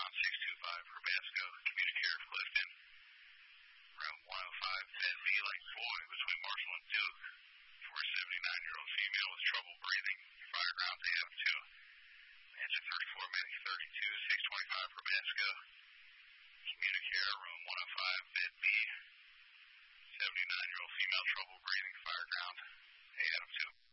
ground 625 for Basco, communicator Clifton, room 105, bed B like boy between Marshall and Duke, for a 79-year-old female with trouble breathing, fire ground AM 2, answer 34, medic 32, 625 for Basco, communicator room 105, bed B, 79-year-old female trouble breathing, fire ground, AM 2.